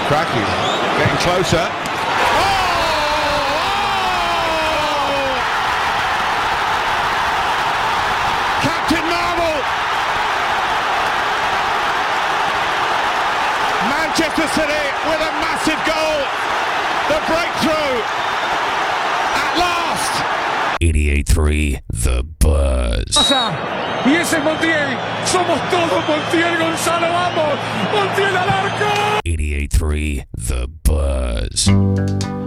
Cracking. Getting closer. Captain Marvel! Manchester City with a massive goal. The breakthrough at last. 88.3 The Buzz. Y ese es Montiel. Somos todos Montiel, Gonzalo, vamos. Montiel al arco. 88.3 The Buzz.